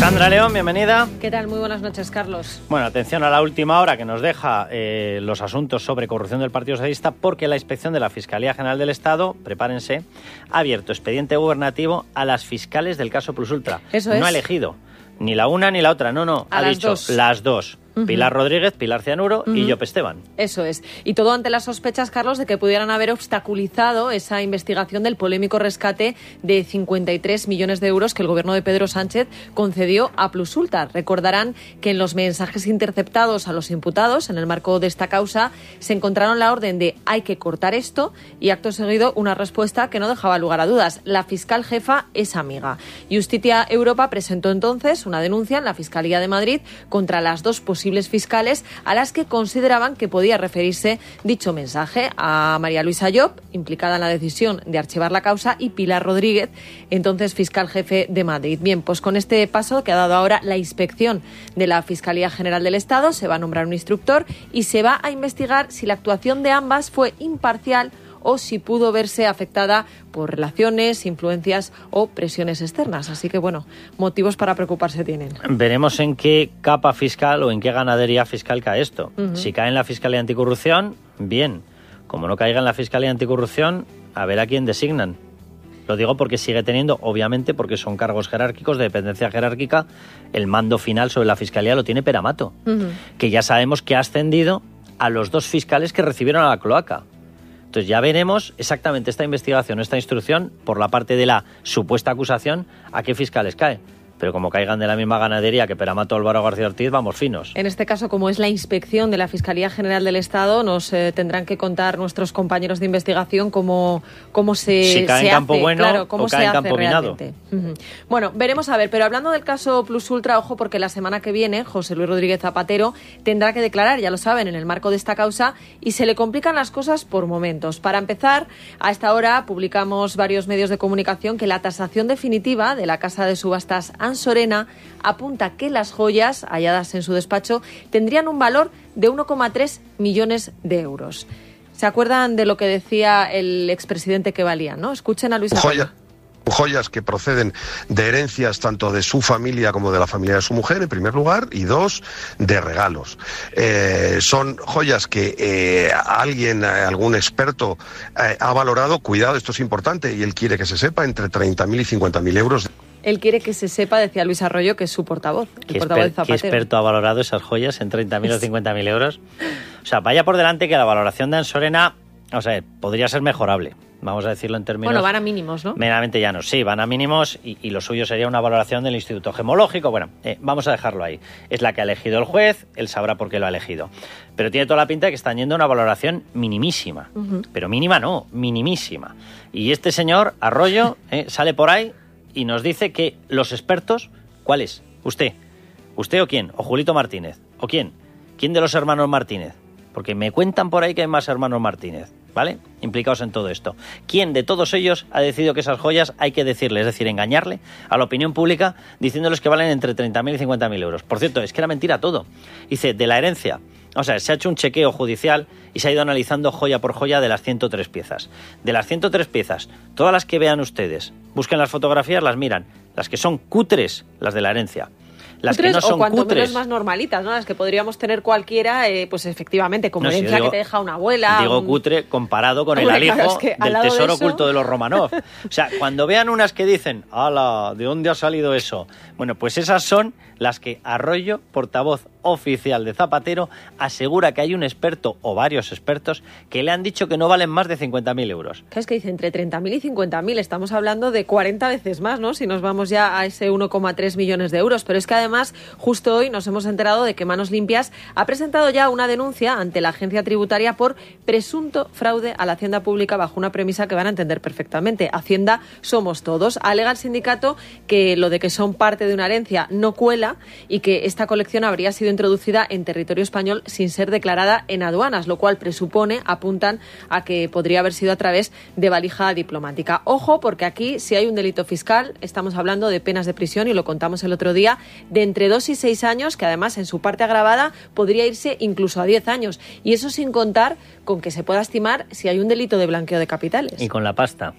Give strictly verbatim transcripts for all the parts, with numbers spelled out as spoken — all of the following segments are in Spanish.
Sandra León, bienvenida. ¿Qué tal? Muy buenas noches, Carlos. Bueno, atención a la última hora que nos deja eh, los asuntos sobre corrupción del Partido Socialista, porque la inspección de la Fiscalía General del Estado, prepárense, ha abierto expediente gubernativo a las fiscales del caso Plus Ultra. Eso es. No ha elegido ni la una ni la otra, no, no, a ha las dicho dos. las dos. Uh-huh. Pilar Rodríguez, Pilar Cianuro uh-huh. y Llop Esteban. Eso es. Y todo ante las sospechas, Carlos, de que pudieran haber obstaculizado esa investigación del polémico rescate de cincuenta y tres millones de euros que el gobierno de Pedro Sánchez concedió a Plus Ultra. Recordarán que en los mensajes interceptados a los imputados, en el marco de esta causa, se encontraron la orden de hay que cortar esto y acto seguido una respuesta que no dejaba lugar a dudas. La fiscal jefa es amiga. Justicia Europa presentó entonces una denuncia en la Fiscalía de Madrid contra las dos posibles fiscales a las que consideraban que podía referirse dicho mensaje, a María Luisa Llop, implicada en la decisión de archivar la causa, y Pilar Rodríguez, entonces fiscal jefe de Madrid. Bien, pues con este paso que ha dado ahora la inspección de la Fiscalía General del Estado, se va a nombrar un instructor y se va a investigar si la actuación de ambas fue imparcial o si pudo verse afectada por relaciones, influencias o presiones externas. Así que, bueno, motivos para preocuparse tienen. Veremos en qué capa fiscal o en qué ganadería fiscal cae esto. Uh-huh. Si cae en la Fiscalía Anticorrupción, bien. Como no caiga en la Fiscalía Anticorrupción, a ver a quién designan. Lo digo porque sigue teniendo, obviamente, porque son cargos jerárquicos, de dependencia jerárquica, el mando final sobre la Fiscalía lo tiene Peramato, uh-huh. que ya sabemos que ha ascendido a los dos fiscales que recibieron a la cloaca. Entonces ya veremos exactamente esta investigación, esta instrucción, por la parte de la supuesta acusación, a qué fiscales cae. Pero como caigan de la misma ganadería que Peramato, Álvaro García Ortiz, vamos finos. En este caso, como es la inspección de la Fiscalía General del Estado, nos eh, tendrán que contar nuestros compañeros de investigación cómo, cómo se, si cae se en campo hace, bueno claro, cómo o cae se en hace campo minado. Uh-huh. Bueno, veremos a ver, pero hablando del caso Plus Ultra, ojo, porque la semana que viene José Luis Rodríguez Zapatero tendrá que declarar, ya lo saben, en el marco de esta causa, y se le complican las cosas por momentos. Para empezar, a esta hora publicamos varios medios de comunicación que la tasación definitiva de la casa de subastas Ansorena apunta que las joyas halladas en su despacho tendrían un valor de uno coma tres millones de euros. ¿Se acuerdan de lo que decía el expresidente que valían, no? Escuchen a Luis Joya. Joyas que proceden de herencias tanto de su familia como de la familia de su mujer, en primer lugar, y dos, de regalos. Eh, son joyas que eh, alguien, algún experto eh, ha valorado, cuidado, esto es importante, y él quiere que se sepa, entre treinta mil y cincuenta mil euros. Él quiere que se sepa, decía Luis Arroyo, que es su portavoz, el portavoz de Zapatero. ¿Qué experto ha valorado esas joyas en treinta mil o cincuenta mil euros? O sea, vaya por delante que la valoración de Ansorena, o sea, podría ser mejorable. Vamos a decirlo en términos... Bueno, van a mínimos, ¿no? Meramente llanos, sí, van a mínimos y, y lo suyo sería una valoración del Instituto Gemológico. Bueno, eh, vamos a dejarlo ahí. Es la que ha elegido el juez, él sabrá por qué lo ha elegido. Pero tiene toda la pinta de que están yendo a una valoración minimísima. Uh-huh. Pero mínima no, minimísima. Y este señor, Arroyo, eh, sale por ahí y nos dice que los expertos... ¿Cuál es? ¿Usted? ¿Usted o quién? ¿O Julito Martínez? ¿O quién? ¿Quién de los hermanos Martínez? Porque me cuentan por ahí que hay más hermanos Martínez, ¿vale? Implicados en todo esto. ¿Quién de todos ellos ha decidido que esas joyas hay que decirle, es decir, engañarle a la opinión pública diciéndoles que valen entre treinta mil y cincuenta mil euros? Por cierto, es que era mentira todo. Dice, de la herencia. O sea, se ha hecho un chequeo judicial y se ha ido analizando joya por joya de las ciento tres piezas. De las ciento tres piezas, todas las que vean ustedes, busquen las fotografías, las miran. Las que son cutres, las de la herencia. Las que no son o cuanto cutres, menos más normalitas, ¿no? Las que podríamos tener cualquiera, eh, pues efectivamente, como no, herencia si digo, que te deja una abuela. Digo un... cutre comparado con el Hombre, alijo claro, es que del tesoro de eso... oculto de los Romanov. O sea, cuando vean unas que dicen, ¡hala! ¿De dónde ha salido eso? Bueno, pues esas son las que Arroyo, portavoz oficial de Zapatero, asegura que hay un experto o varios expertos que le han dicho que no valen más de cincuenta mil euros. ¿Qué es que dice? Entre treinta mil y cincuenta mil. Estamos hablando de cuarenta veces más, ¿no? Si nos vamos ya a ese uno coma tres millones de euros. Pero es que además, justo hoy nos hemos enterado de que Manos Limpias ha presentado ya una denuncia ante la agencia tributaria por presunto fraude a la Hacienda Pública bajo una premisa que van a entender perfectamente. Hacienda somos todos. Alega el sindicato que lo de que son parte de una herencia no cuela y que esta colección habría sido introducida en territorio español sin ser declarada en aduanas, lo cual presupone, apuntan a que podría haber sido a través de valija diplomática. Ojo, porque aquí si hay un delito fiscal, estamos hablando de penas de prisión, y lo contamos el otro día, de entre dos y seis años, que además en su parte agravada podría irse incluso a diez años. Y eso sin contar con que se pueda estimar si hay un delito de blanqueo de capitales. Y con la pasta.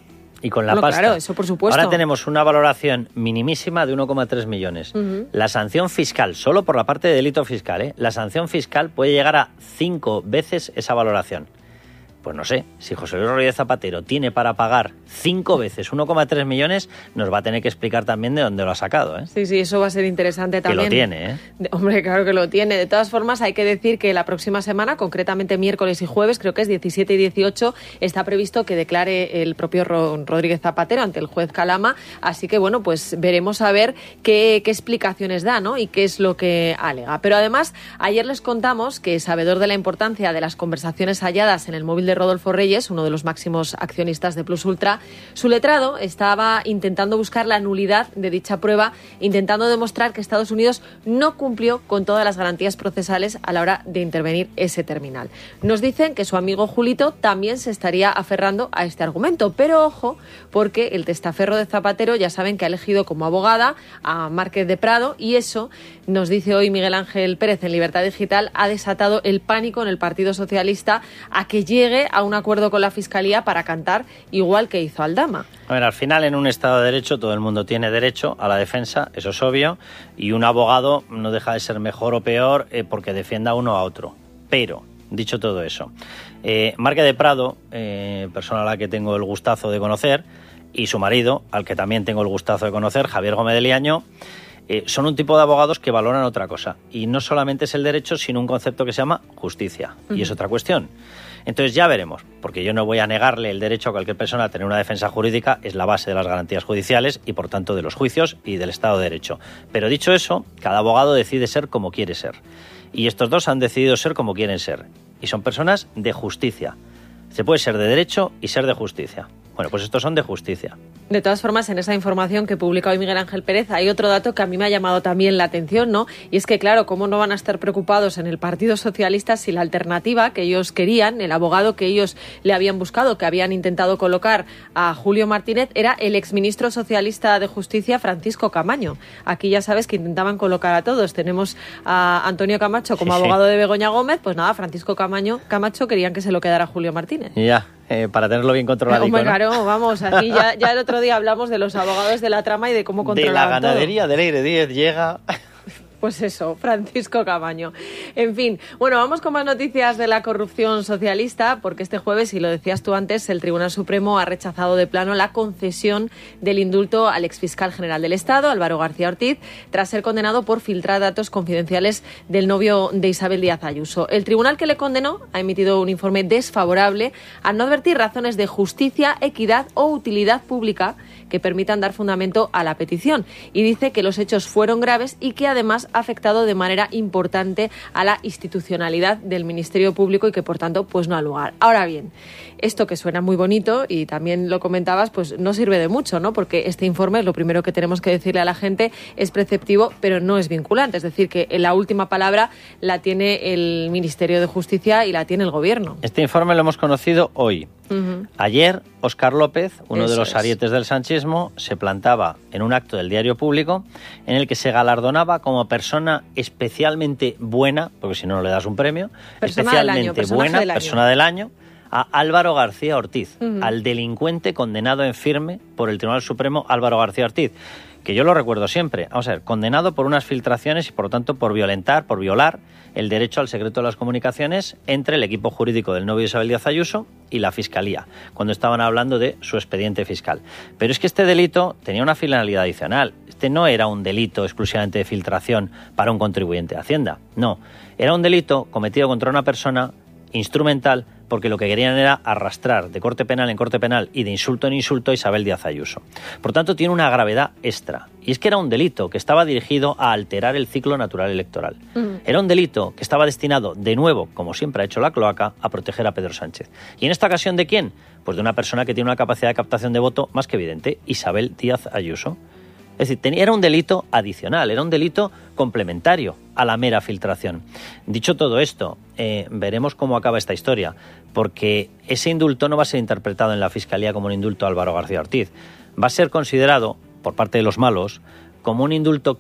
Y con la bueno, pasta. Claro, eso por supuesto. Ahora tenemos una valoración minimísima de uno coma tres millones. Uh-huh. La sanción fiscal, solo por la parte de delito fiscal, ¿eh? La sanción fiscal puede llegar a cinco veces esa valoración. Pues no sé, si José Luis Rodríguez Zapatero tiene para pagar cinco veces uno coma tres millones, nos va a tener que explicar también de dónde lo ha sacado, ¿eh? Sí, sí, eso va a ser interesante también. Que lo tiene, ¿eh? De, hombre, claro que lo tiene. De todas formas, hay que decir que la próxima semana, concretamente miércoles y jueves, creo que es diecisiete y dieciocho, está previsto que declare el propio Rodríguez Zapatero ante el juez Calama. Así que, bueno, pues veremos a ver qué, qué explicaciones da, ¿no? Y qué es lo que alega. Pero además, ayer les contamos que, sabedor de la importancia de las conversaciones halladas en el móvil de Rodolfo Reyes, uno de los máximos accionistas de Plus Ultra, su letrado estaba intentando buscar la nulidad de dicha prueba, intentando demostrar que Estados Unidos no cumplió con todas las garantías procesales a la hora de intervenir ese terminal. Nos dicen que su amigo Julito también se estaría aferrando a este argumento, pero ojo, porque el testaferro de Zapatero ya saben que ha elegido como abogada a Márquez de Prado, y eso, nos dice hoy Miguel Ángel Pérez en Libertad Digital, ha desatado el pánico en el Partido Socialista a que llegue a una acuerdo con la Fiscalía para cantar igual que hizo Aldama. A ver, al final en un Estado de Derecho todo el mundo tiene derecho a la defensa, eso es obvio, y un abogado no deja de ser mejor o peor eh, porque defienda uno a otro. Pero, dicho todo eso, eh, Márquez de Prado, eh, persona a la que tengo el gustazo de conocer, y su marido, al que también tengo el gustazo de conocer, Javier Gómez de Liaño, eh, son un tipo de abogados que valoran otra cosa. Y no solamente es el derecho, sino un concepto que se llama justicia. Uh-huh. Y es otra cuestión. Entonces ya veremos, porque yo no voy a negarle el derecho a cualquier persona a tener una defensa jurídica, es la base de las garantías judiciales y por tanto de los juicios y del Estado de Derecho. Pero dicho eso, cada abogado decide ser como quiere ser. Y estos dos han decidido ser como quieren ser. Y son personas de justicia. Se puede ser de derecho y ser de justicia. Bueno, pues estos son de justicia. De todas formas, en esa información que publica hoy Miguel Ángel Pérez hay otro dato que a mí me ha llamado también la atención, ¿no? Y es que, claro, ¿cómo no van a estar preocupados en el Partido Socialista si la alternativa que ellos querían, el abogado que ellos le habían buscado, que habían intentado colocar a Julio Martínez, era el exministro socialista de Justicia, Francisco Camaño? Aquí ya sabes que intentaban colocar a todos. Tenemos a Antonio Camacho como sí, abogado sí. de Begoña Gómez, pues nada, Francisco Camaño, Camacho querían que se lo quedara Julio Martínez. Ya. Eh, para tenerlo bien controlado. Hombre, claro, vamos, aquí ya, ya el otro día hablamos de los abogados de la trama y de cómo controlaban de la ganadería todo. Del Aire diez llega... Pues eso, Francisco Camaño. En fin, bueno, vamos con más noticias de la corrupción socialista, porque este jueves, y lo decías tú antes, el Tribunal Supremo ha rechazado de plano la concesión del indulto al exfiscal general del Estado, Álvaro García Ortiz, tras ser condenado por filtrar datos confidenciales del novio de Isabel Díaz Ayuso. El tribunal que le condenó ha emitido un informe desfavorable al no advertir razones de justicia, equidad o utilidad pública que permitan dar fundamento a la petición, y dice que los hechos fueron graves y que además ha afectado de manera importante a la institucionalidad del Ministerio Público y que por tanto pues no ha lugar. Ahora bien, esto que suena muy bonito y también lo comentabas, pues no sirve de mucho, ¿no? Porque este informe, lo primero que tenemos que decirle a la gente, es preceptivo pero no es vinculante, es decir, que la última palabra la tiene el Ministerio de Justicia y la tiene el Gobierno. Este informe lo hemos conocido hoy. Uh-huh. Ayer, Óscar López, uno Eso de los es. arietes del sanchismo, se plantaba en un acto del Diario Público en el que se galardonaba como persona especialmente buena, porque si no, no le das un premio, persona especialmente del año, buena, del persona del año, a Álvaro García Ortiz, uh-huh. al delincuente condenado en firme por el Tribunal Supremo Álvaro García Ortiz, que yo lo recuerdo siempre, vamos a ver, condenado por unas filtraciones y por lo tanto por violentar, por violar el derecho al secreto de las comunicaciones entre el equipo jurídico del novio Isabel Díaz Ayuso y la Fiscalía, cuando estaban hablando de su expediente fiscal. Pero es que este delito tenía una finalidad adicional. Este no era un delito exclusivamente de filtración para un contribuyente de Hacienda, no. Era un delito cometido contra una persona instrumental porque lo que querían era arrastrar de corte penal en corte penal y de insulto en insulto a Isabel Díaz Ayuso. Por tanto, tiene una gravedad extra. Y es que era un delito que estaba dirigido a alterar el ciclo natural electoral. Uh-huh. Era un delito que estaba destinado, de nuevo, como siempre ha hecho la cloaca, a proteger a Pedro Sánchez. ¿Y en esta ocasión de quién? Pues de una persona que tiene una capacidad de captación de voto más que evidente, Isabel Díaz Ayuso. Es decir, tenía, era un delito adicional, era un delito complementario a la mera filtración. Dicho todo esto, eh, veremos cómo acaba esta historia, porque ese indulto no va a ser interpretado en la Fiscalía como un indulto a Álvaro García Ortiz. Va a ser considerado, por parte de los malos, como un indulto que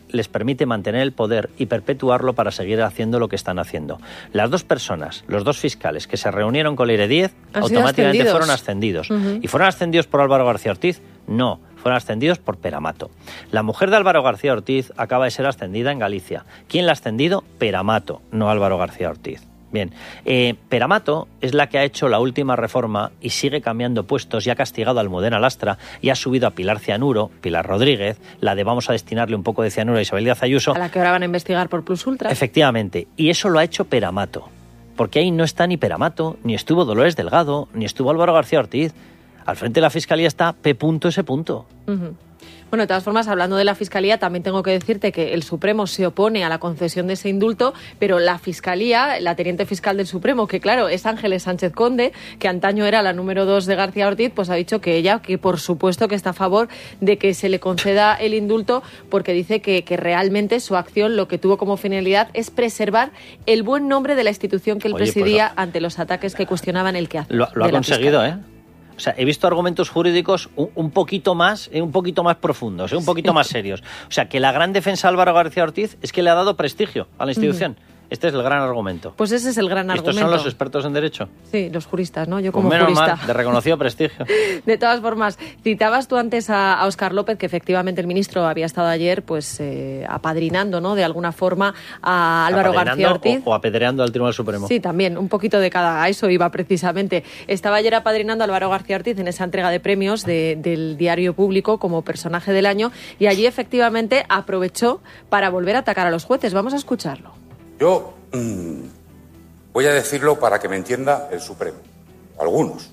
les permite mantener el poder y perpetuarlo para seguir haciendo lo que están haciendo. Las dos personas, los dos fiscales que se reunieron con Leire Díez, automáticamente ascendidos. fueron ascendidos. Uh-huh. ¿Y fueron ascendidos por Álvaro García Ortiz? No, fueron ascendidos por Peramato. La mujer de Álvaro García Ortiz acaba de ser ascendida en Galicia. ¿Quién la ha ascendido? Peramato, no Álvaro García Ortiz. Bien, eh, Peramato es la que ha hecho la última reforma y sigue cambiando puestos y ha castigado a Almudena Lastra y ha subido a Pilar Cianuro, Pilar Rodríguez, la de vamos a destinarle un poco de cianuro a Isabel Díaz Ayuso. A la que ahora van a investigar por Plus Ultra. Efectivamente, y eso lo ha hecho Peramato, porque ahí no está ni Peramato, ni estuvo Dolores Delgado, ni estuvo Álvaro García Ortiz. Al frente de la Fiscalía está P. S. Uh-huh. Bueno, de todas formas, hablando de la Fiscalía, también tengo que decirte que el Supremo se opone a la concesión de ese indulto, pero la Fiscalía, la teniente fiscal del Supremo, que claro, es Ángeles Sánchez Conde, que antaño era la número dos de García Ortiz, pues ha dicho que ella, que por supuesto que está a favor de que se le conceda el indulto, porque dice que, que realmente su acción lo que tuvo como finalidad es preservar el buen nombre de la institución que él Oye, presidía pues, ante los ataques que cuestionaban el quehacer. Lo, lo ha conseguido, ¿eh? O sea, he visto argumentos jurídicos un, un poquito más, eh, un poquito más profundos, eh, un poquito sí. más serios. O sea, que la gran defensa de Álvaro García Ortiz es que le ha dado prestigio a la institución. Uh-huh. Este es el gran argumento. Pues ese es el gran argumento. ¿Estos son los expertos en derecho? Sí, los juristas, ¿no? Yo como pues menos jurista. Mal, de reconocido prestigio. De todas formas, citabas tú antes a, a Óscar López, que efectivamente el ministro había estado ayer pues eh, apadrinando, ¿no?, de alguna forma a Álvaro García Ortiz. O, o apedreando al Tribunal Supremo. Sí, también, un poquito de cada. A eso iba precisamente. Estaba ayer apadrinando a Álvaro García Ortiz en esa entrega de premios de, del Diario Público como personaje del año, y allí efectivamente aprovechó para volver a atacar a los jueces. Vamos a escucharlo. Yo mmm, voy a decirlo para que me entienda el Supremo, algunos.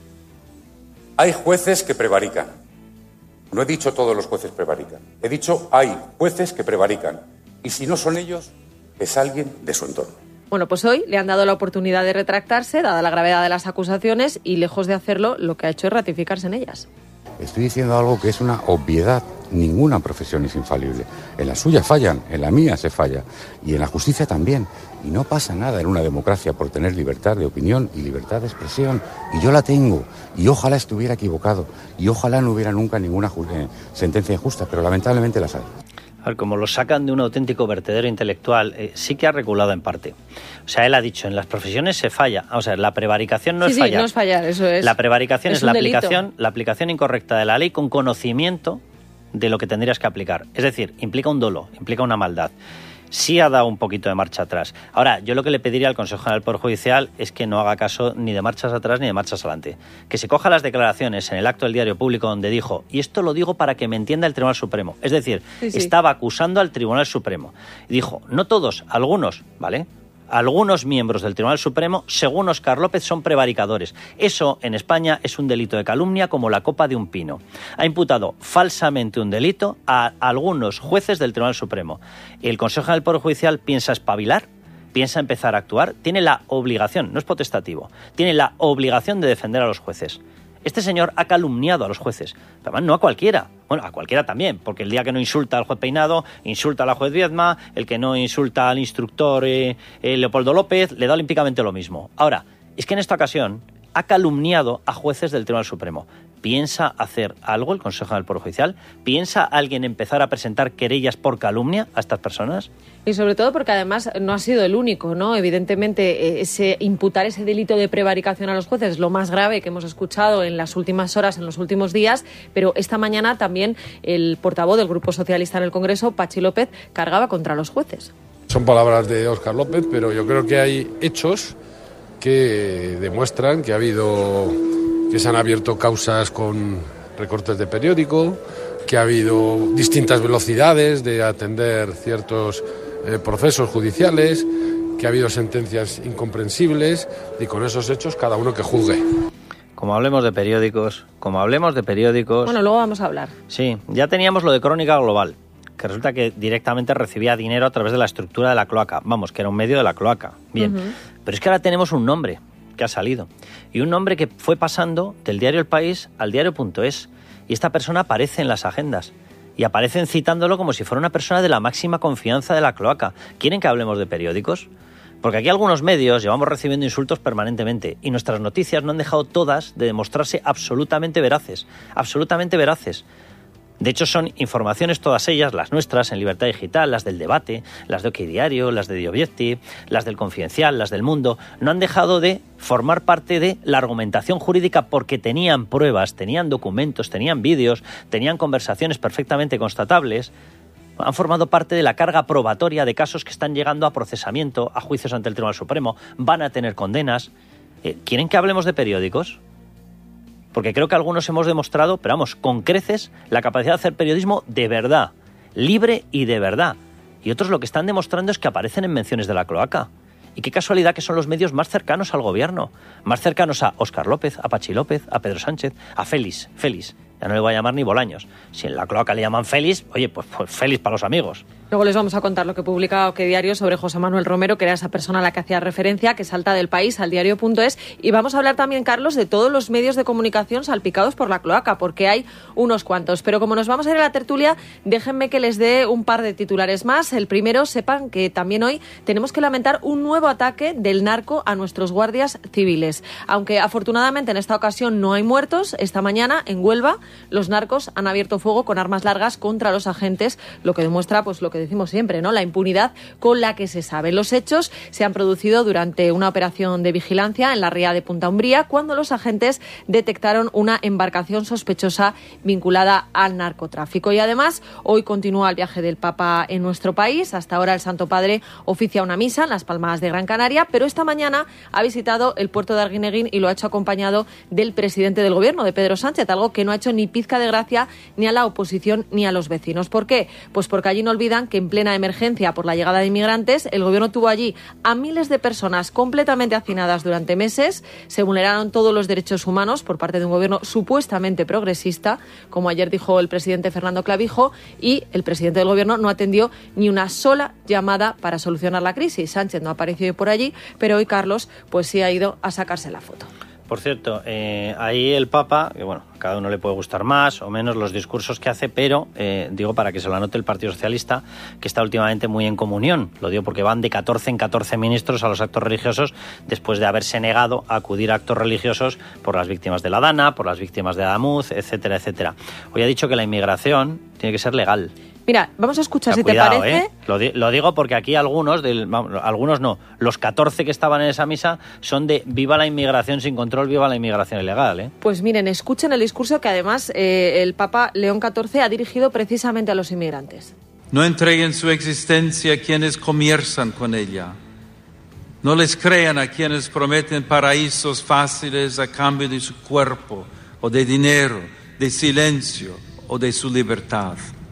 Hay jueces que prevarican. No he dicho todos los jueces prevarican. He dicho hay jueces que prevarican. Y si no son ellos, es alguien de su entorno. Bueno, pues hoy le han dado la oportunidad de retractarse, dada la gravedad de las acusaciones, y lejos de hacerlo, lo que ha hecho es ratificarse en ellas. Estoy diciendo algo que es una obviedad. Ninguna profesión es infalible. En la suya fallan, en la mía se falla. Y en la justicia también. Y no pasa nada en una democracia por tener libertad de opinión y libertad de expresión. Y yo la tengo. Y ojalá estuviera equivocado. Y ojalá no hubiera nunca ninguna eh, sentencia injusta. Pero lamentablemente las hay. A ver, como lo sacan de un auténtico vertedero intelectual, eh, sí que ha reculado en parte. O sea, él ha dicho, en las profesiones se falla. O sea, la prevaricación no sí, es sí, fallar. no es fallar, eso es. La prevaricación es, es la delito. aplicación, la aplicación incorrecta de la ley con conocimiento de lo que tendrías que aplicar. Es decir, implica un dolo, implica una maldad. Sí ha dado un poquito de marcha atrás. Ahora, yo lo que le pediría al Consejo General del Poder Judicial es que no haga caso ni de marchas atrás ni de marchas adelante. Que se coja las declaraciones en el acto del Diario Público donde dijo, y esto lo digo para que me entienda el Tribunal Supremo. Es decir, sí, sí. estaba acusando al Tribunal Supremo. Y dijo, no todos, algunos, ¿vale? Algunos miembros del Tribunal Supremo, según Óscar López, son prevaricadores. Eso, en España, es un delito de calumnia como la copa de un pino. Ha imputado falsamente un delito a algunos jueces del Tribunal Supremo. El Consejo General del Poder Judicial piensa espabilar, piensa empezar a actuar, tiene la obligación, no es potestativo, tiene la obligación de defender a los jueces. Este señor ha calumniado a los jueces, pero además no a cualquiera, bueno, a cualquiera también, porque el día que no insulta al juez Peinado, insulta a la juez Viedma, el que no insulta al instructor eh, eh, Leopoldo López, le da olímpicamente lo mismo. Ahora, es que en esta ocasión ha calumniado a jueces del Tribunal Supremo. ¿Piensa hacer algo el Consejo General del Poder Judicial? ¿Piensa alguien empezar a presentar querellas por calumnia a estas personas? Y sobre todo porque además no ha sido el único, ¿no? Evidentemente, ese imputar ese delito de prevaricación a los jueces es lo más grave que hemos escuchado en las últimas horas, en los últimos días, pero esta mañana también el portavoz del Grupo Socialista en el Congreso, Pachi López, cargaba contra los jueces. Son palabras de Óscar López, pero yo creo que hay hechos que demuestran que ha habido, que se han abierto causas con recortes de periódico, que ha habido distintas velocidades de atender ciertos eh, procesos judiciales, que ha habido sentencias incomprensibles, y con esos hechos cada uno que juzgue. Como hablemos de periódicos, como hablemos de periódicos... Bueno, luego vamos a hablar. Sí, ya teníamos lo de Crónica Global, que resulta que directamente recibía dinero a través de la estructura de la cloaca. Vamos, que era un medio de la cloaca. Bien, uh-huh. Pero es que ahora tenemos un nombre que ha salido. Y un nombre que fue pasando del diario El País al diario punto es. Y esta persona aparece en las agendas. Y aparecen citándolo como si fuera una persona de la máxima confianza de la cloaca. ¿Quieren que hablemos de periódicos? Porque aquí algunos medios llevamos recibiendo insultos permanentemente. Y nuestras noticias no han dejado todas de demostrarse absolutamente veraces. Absolutamente veraces. De hecho, son informaciones todas ellas, las nuestras, en Libertad Digital, las del Debate, las de OK Diario, las de The Objective, las del Confidencial, las del Mundo, no han dejado de formar parte de la argumentación jurídica porque tenían pruebas, tenían documentos, tenían vídeos, tenían conversaciones perfectamente constatables. Han formado parte de la carga probatoria de casos que están llegando a procesamiento, a juicios ante el Tribunal Supremo, van a tener condenas. Eh, ¿Quieren que hablemos de periódicos? Porque creo que algunos hemos demostrado, pero vamos, con creces, la capacidad de hacer periodismo de verdad, libre y de verdad. Y otros lo que están demostrando es que aparecen en menciones de la cloaca. Y qué casualidad que son los medios más cercanos al gobierno, más cercanos a Óscar López, a Pachi López, a Pedro Sánchez, a Félix, Félix. Ya no le voy a llamar ni Bolaños. Si en la cloaca le llaman Félix, oye, pues, pues Félix para los amigos. Luego les vamos a contar lo que publica OK Diario sobre José Manuel Romero, que era esa persona a la que hacía referencia, que salta del País al diario punto es. Y vamos a hablar también, Carlos, de todos los medios de comunicación salpicados por la cloaca, porque hay unos cuantos. Pero como nos vamos a ir a la tertulia, déjenme que les dé un par de titulares más. El primero, sepan que también hoy tenemos que lamentar un nuevo ataque del narco a nuestros guardias civiles. Aunque afortunadamente en esta ocasión no hay muertos, esta mañana en Huelva los narcos han abierto fuego con armas largas contra los agentes, lo que demuestra pues lo que decimos siempre, ¿no? La impunidad con la que se sabe. Los hechos se han producido durante una operación de vigilancia en la ría de Punta Umbría, cuando los agentes detectaron una embarcación sospechosa vinculada al narcotráfico. Y además, hoy continúa el viaje del Papa en nuestro país. Hasta ahora el Santo Padre oficia una misa en Las Palmas de Gran Canaria, pero esta mañana ha visitado el puerto de Arguineguín y lo ha hecho acompañado del presidente del Gobierno, de Pedro Sánchez, algo que no ha hecho ni pizca de gracia ni a la oposición ni a los vecinos. ¿Por qué? Pues porque allí no olvidan que en plena emergencia por la llegada de inmigrantes, el Gobierno tuvo allí a miles de personas completamente hacinadas durante meses, se vulneraron todos los derechos humanos por parte de un Gobierno supuestamente progresista, como ayer dijo el presidente Fernando Clavijo, y el presidente del Gobierno no atendió ni una sola llamada para solucionar la crisis. Sánchez no ha aparecido por allí, pero hoy Carlos pues sí ha ido a sacarse la foto. Por cierto, eh, ahí el Papa, que bueno, a cada uno le puede gustar más o menos los discursos que hace, pero eh, digo para que se lo anote el Partido Socialista, que está últimamente muy en comunión. Lo digo porque van de catorce en catorce ministros a los actos religiosos después de haberse negado a acudir a actos religiosos por las víctimas de la Dana, por las víctimas de Adamuz, etcétera, etcétera. Hoy ha dicho que la inmigración tiene que ser legal. Mira, vamos a escuchar, si cuidado, te parece. ¿eh? Lo, di- lo digo porque aquí algunos, del, vamos, algunos no, los catorce que estaban en esa misa son de viva la inmigración sin control, viva la inmigración ilegal, ¿eh? Pues miren, escuchen el discurso que además eh, el Papa León catorce ha dirigido precisamente a los inmigrantes. No entreguen su existencia a quienes comienzan con ella. No les crean a quienes prometen paraísos fáciles a cambio de su cuerpo, o de dinero, de silencio o de su libertad.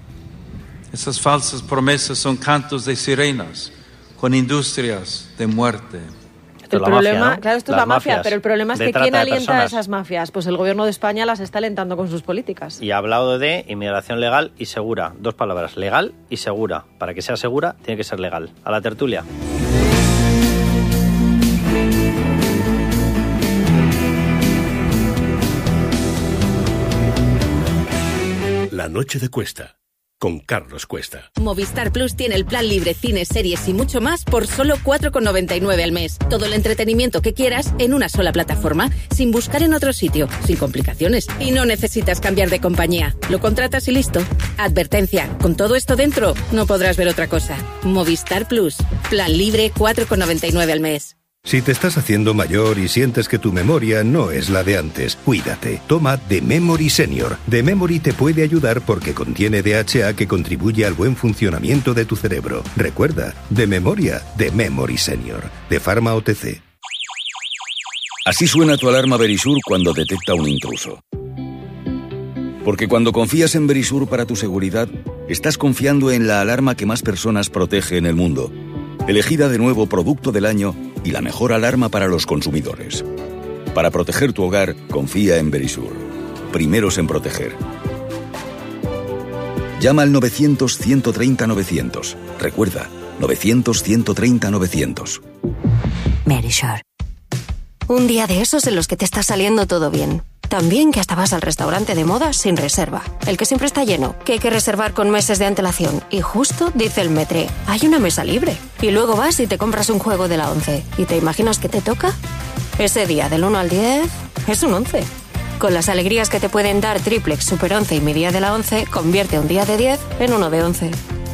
Esas falsas promesas son cantos de sirenas con industrias de muerte. El la problema, mafia, ¿no? claro, esto es Las la mafia, mafias pero el problema es de que trata ¿quién de alienta a personas? esas mafias? Pues el Gobierno de España las está alentando con sus políticas. Y ha hablado de inmigración legal y segura. Dos palabras, legal y segura. Para que sea segura, tiene que ser legal. A la tertulia. La noche de Cuesta, con Carlos Cuesta. Movistar Plus tiene el plan libre, cines, series y mucho más por solo cuatro con noventa y nueve al mes. Todo el entretenimiento que quieras en una sola plataforma, sin buscar en otro sitio, sin complicaciones. Y no necesitas cambiar de compañía. Lo contratas y listo. Advertencia, con todo esto dentro, no podrás ver otra cosa. Movistar Plus, plan libre cuatro con noventa y nueve al mes. Si te estás haciendo mayor y sientes que tu memoria no es la de antes, cuídate. Toma The Memory Senior. The Memory te puede ayudar porque contiene D H A que contribuye al buen funcionamiento de tu cerebro. Recuerda, de memoria, The Memory Senior. De Pharma O T C. Así suena tu alarma Verisur cuando detecta un intruso. Porque cuando confías en Verisur para tu seguridad, estás confiando en la alarma que más personas protege en el mundo. Elegida de nuevo Producto del Año y la mejor alarma para los consumidores. Para proteger tu hogar, confía en Verisur. Primeros en proteger. Llama al novecientos, ciento treinta, novecientos. Recuerda, novecientos, ciento treinta, novecientos. Verisur. Un día de esos en los que te está saliendo todo bien. También que hasta vas al restaurante de moda sin reserva. El que siempre está lleno, que hay que reservar con meses de antelación. Y justo dice el metre, hay una mesa libre. Y luego vas y te compras un juego de la once. ¿Y te imaginas que te toca? Ese día del uno al diez es un once. Con las alegrías que te pueden dar Triplex, Super once y mi día de la once, convierte un día de diez en uno de once.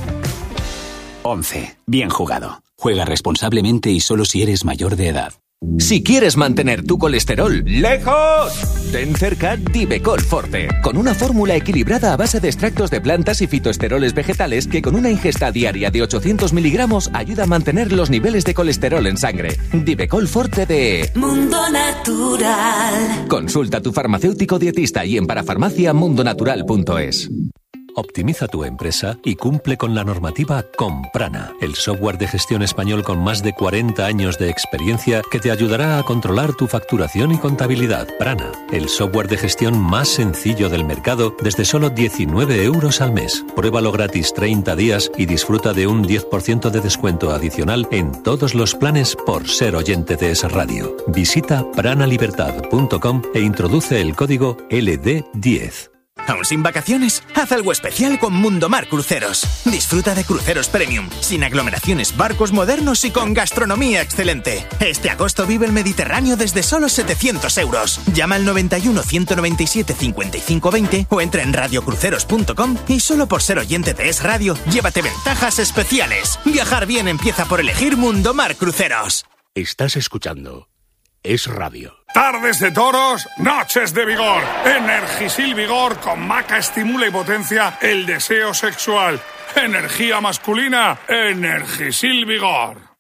once. Bien jugado. Juega responsablemente y solo si eres mayor de edad. Si quieres mantener tu colesterol lejos, ten cerca Divecol Forte, con una fórmula equilibrada a base de extractos de plantas y fitoesteroles vegetales que con una ingesta diaria de ochocientos miligramos ayuda a mantener los niveles de colesterol en sangre. Divecol Forte de Mundo Natural. Consulta a tu farmacéutico dietista y en parafarmacia mundonatural punto es. Optimiza tu empresa y cumple con la normativa con Prana, el software de gestión español con más de cuarenta años de experiencia que te ayudará a controlar tu facturación y contabilidad. Prana, el software de gestión más sencillo del mercado desde solo diecinueve euros al mes. Pruébalo gratis treinta días y disfruta de un diez por ciento de descuento adicional en todos los planes por ser oyente de Es Radio. Visita pranalibertad punto com e introduce el código L D diez. ¿Aún sin vacaciones? Haz algo especial con Mundomar Cruceros. Disfruta de cruceros premium, sin aglomeraciones, barcos modernos y con gastronomía excelente. Este agosto vive el Mediterráneo desde solo setecientos euros. Llama al noventa y uno, ciento noventa y siete, cincuenta y cinco veinte o entra en radio cruceros punto com y solo por ser oyente de Es Radio, llévate ventajas especiales. Viajar bien empieza por elegir Mundomar Cruceros. Estás escuchando Es Radio. Tardes de toros, noches de vigor. Energisil Vigor con maca estimula y potencia el deseo sexual. Energía masculina, Energisil Vigor.